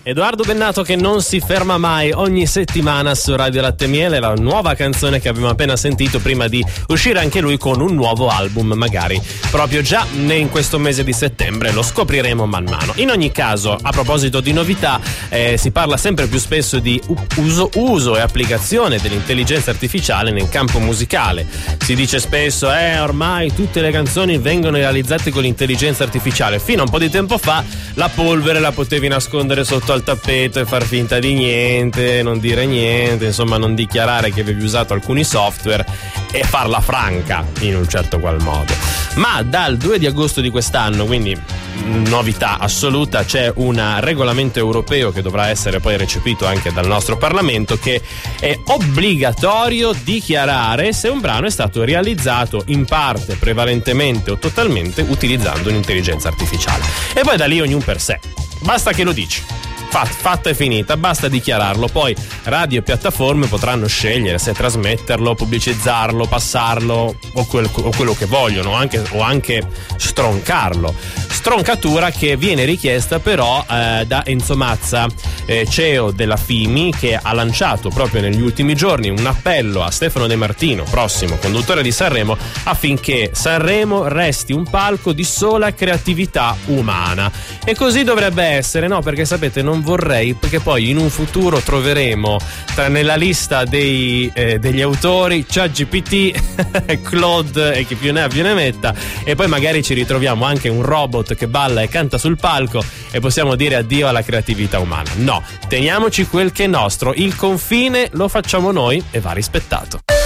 Edoardo Bennato che non si ferma mai, ogni settimana su Radio Latte Miele, la nuova canzone che abbiamo appena sentito prima di uscire anche lui con un nuovo album, magari proprio già in questo mese di settembre, lo scopriremo man mano. In ogni caso, a proposito di novità, si parla sempre più spesso di uso e applicazione dell'intelligenza artificiale nel campo musicale. Si dice spesso ormai tutte le canzoni vengono realizzate con l'intelligenza artificiale. Fino a un po' di tempo fa la polvere la potevi nascondere sotto al tappeto e far finta di niente, non dire niente, insomma non dichiarare che avevi usato alcuni software e farla franca in un certo qual modo. Ma dal 2 di agosto di quest'anno, quindi novità assoluta, c'è un regolamento europeo che dovrà essere poi recepito anche dal nostro Parlamento, che è obbligatorio dichiarare se un brano è stato realizzato in parte, prevalentemente o totalmente utilizzando un'intelligenza artificiale. E poi da lì ognuno per sé, basta che lo dici. Fatta e finita, basta dichiararlo. Poi radio e piattaforme potranno scegliere se trasmetterlo, pubblicizzarlo, passarlo o quello che vogliono, o anche stroncarlo. Stroncatura che viene richiesta però da Enzo Mazza, CEO della FIMI, che ha lanciato proprio negli ultimi giorni un appello a Stefano De Martino, prossimo conduttore di Sanremo, affinché Sanremo resti un palco di sola creatività umana. E così dovrebbe essere, no? Perché sapete, non vorrei che poi in un futuro troveremo nella lista degli autori ChatGPT, Claude e chi più ne ha più ne metta, e poi magari ci ritroviamo anche un robot che balla e canta sul palco e possiamo dire addio alla creatività umana. No, teniamoci quel che è nostro, il confine lo facciamo noi e va rispettato.